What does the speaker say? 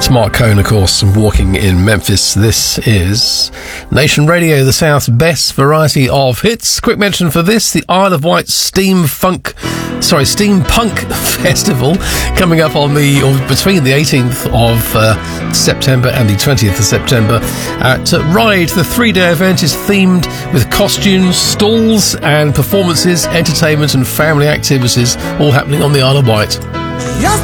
It's Mark Cohn, of course, and Walking in Memphis. This is Nation Radio, the South's best variety of hits. Quick mention for this, the Isle of Wight Steampunk Festival coming up between the 18th of September and the 20th of September at Ryde. The 3-day event is themed with costumes, stalls and performances, entertainment and family activities, all happening on the Isle of Wight. Just